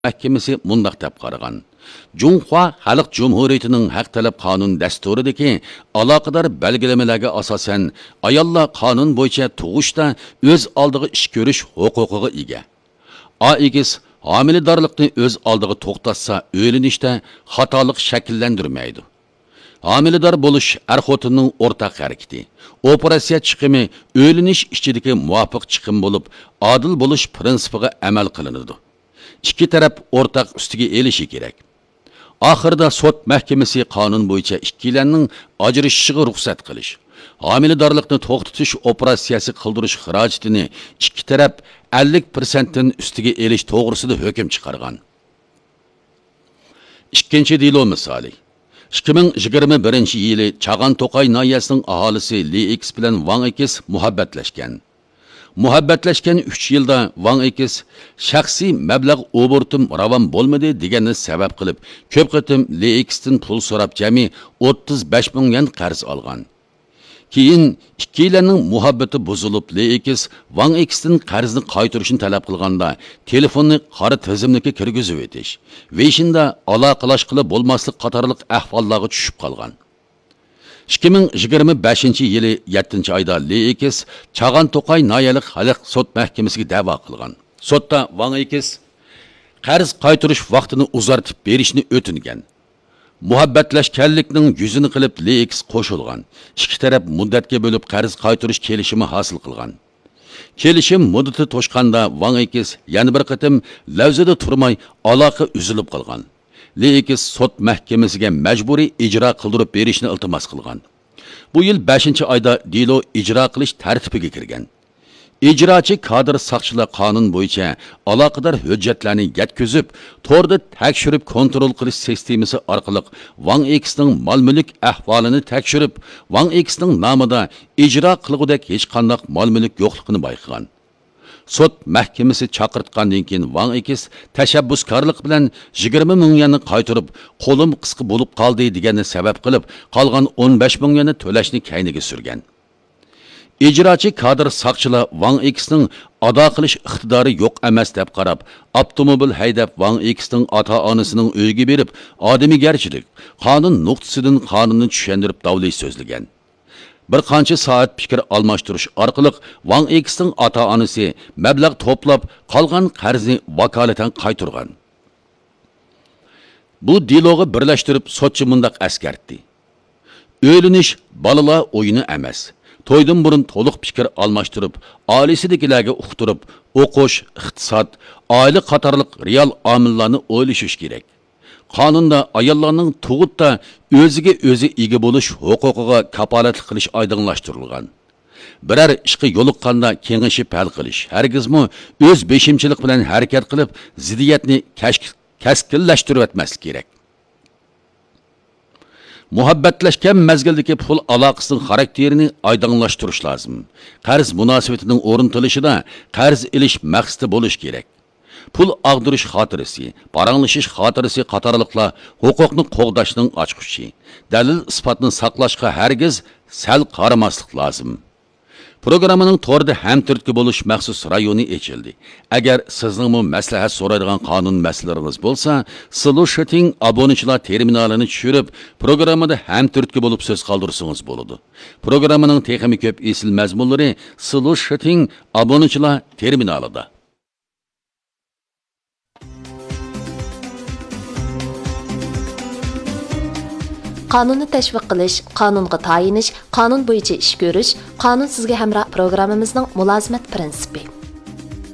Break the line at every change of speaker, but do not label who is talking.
Mahkemesi mundaq deb qaragan. Junhua Xalq Cumhuriyetining haq talab qonun dasturidagi aloqador belgilamalariga asosan ayollar qonun bo'yicha tug'ishda o'z oldiga ish ko'rish huquqiga ega. A.X. homiladorlikni o'z oldiga to'xtatsa, o'linishda xatolik shakllantirmaydi. Homilador bo'lish er-xotinning o'rtaq harakati. Operatsiya chiqimi o'linish ichidagi muvofiq chiqim bo'lib, adil bo'lish prinsipiga amal qilinadi. İki taraf o'rtaq ustiga elishi kerak. Oxirida sud mahkamasi qonun bo'yicha ikkilarning ajrashishiga ruxsat qilish, homiladorlikni to'xtatish operatsiyasi qildirish xarajatini ikki taraf 50% dan ustiga elish to'g'risida hukm chiqargan. Ikkinchi delo misoli. 2021-yili Chag'an To'qay noyasining aholisi Li-X bilan Wang-X muhabbatlashgan. Muhabbatlashgan 3 yilda Wang-X shaxsiy mablag' o'burtim ravon bo'lmadi deganni sabab qilib, ko'p qatim Li-X'dan pul so'rab jami 35 ming yuan qarz olgan. Keyin ikkilarning muhabbati buzilib, Li-X Wang-X'dan qarzni qaytarishni talab qilganda, telefonni qora tizimlikka kirgizib o'tish, Weixinda aloqalashqili bo'lmaslik qatorliq ahvollarga tushib qolgan. 2025-yili 7-oyda Li-X Chag'an To'qay noyalik xalq sud mahkamasiga da'vo qilgan. Sudda Wang-X qarz qaytarish vaqtini uzartib berishni o'tingan. Muhabbatlashganlikning yuzini qilib Li-X qo'shilgan. Ikki taraf muddatga bo'lib qarz qaytarish kelishimi hosil qilgan. Kelishim muddati to'shqanda Wang-X yana bir qatim lavzada turmay aloqa uzilib qolgan. Li-X sud mahkamasiga majburiy ijro qildirib berishni iltimos qilgan. Bu yil 5-oyda delo ijro qilish tartibiga kirgan. İcraçı kadr saqchilar qonun bo'yicha aloqador hujjatlarni yetkazib, to'rda tekshirib kontrol qilish sistemasi orqali Wang-X'ning mol-mulk ahvolini tekshirib, Wang-X'ning nomida ijro qilgudek hech qanday mol-mulk yo'qligini bayqagan. Sud mahkamasi chaqirtgandan keyin Wang-X tashabbuskorlik bilan 20 ming yuanni qaytarib, qo'lim qisqa bo'lib qoldi deganni sabab qilib, qolgan 15 ming yuanni to'lashni kayniga surgan. İcraçı kadr saqchilar Wang-X'ning ado qilish iqtidori yo'q emas deb qarab, avtomobil haydab Wang-X'ning ota-onasining uyiga berib, odamigarchilik, qonun nuqtasidan qonunni tushuntirib davliy so'zlagan. Bir qancha soat fikr almashtirish orqali Wang-X'ning ota-onasi mablag' to'plab, qolgan qarzni vakolatan qaytargan. Bu deloga birlashtirib sotchi mundaq askartdi. O'linish balalar o'yini emas. To'ydan burun to'liq fikr almashtirib, oilasidagilarga uqtirib, o'qish, iqtisod, oila qatorliq real omillarni o'ylashish kerak. Qonunda ayollarning tug'utda o'ziga o'zi ega bo'lish huquqiga kapolatlik qilish oydinlashtirilgan. Biror ishga yo'liqqanda kengashib hal qilish, hargizmi o'z beshimchilik bilan harakat qilib, ziddiyatni kaskinlashtirib etmaslik kerak. Muhabbatlashgan mezgildagi pul aloqasining xarakterini oydinlashtirish lozim. Qarz munosabatining o'rnatilishida qarz ilish maqsadi bo'lish kerak. Pul ag'dirish xotirasi, paranglashish xotirasi qatorliqlar huquqni qo'g'dashning ochqichi. Dalil isbotni saqlashga hargiz sal qaramaslik lozim. Programmaning to'rda hamtirtki bo'lish maxsus rayoni ochildi. Agar sizning maslahat so'raydigan qonun masalalaringiz bo'lsa, Solution obunachilar terminalini tushirib, programmada hamtirtki bo'lib so'z qoldirsangiz bo'ladi. Programmaning texnik ko'p esil mazmunlari Solution obunachilar terminalida.
Qonunni tashviq qilish, qonunga tayinish, qonun bo'yicha ish ko'rish, qonun sizga hamroh programmamizning mulozimat prinsipi.